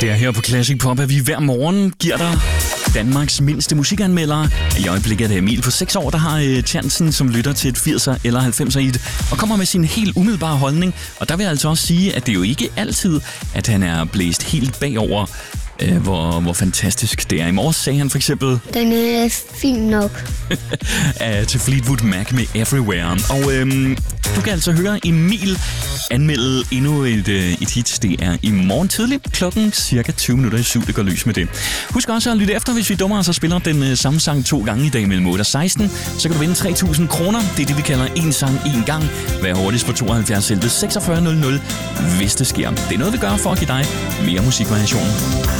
Det er her på Classic Pop, at vi hver morgen giver dig Danmarks mindste musikanmeldere. I øjeblikket er det Emil på 6 år, der har chancen, som lytter til et 80'er eller 90'er hit, og kommer med sin helt umiddelbare holdning. Og der vil jeg altså også sige, at det er jo ikke altid, at han er blæst helt bagover, hvor fantastisk det er. I morges sagde han for eksempel... Den er fin nok. til Fleetwood Mac med Everywhere. Og du kan altså høre Emil anmelde endnu et hit. Det er i morgen tidligt, klokken cirka 20 minutter i 7, det går løs med det. Husk også at lytte efter, hvis vi dummer os og spiller den samme sang 2 gange i dag mellem 8 og 16. Så kan du vinde 3.000 kroner. Det er det, vi kalder en sang en gang. Vær hurtigst på 72 selv 4600, hvis det sker. Det er noget, vi gør for at give dig mere musikvariation.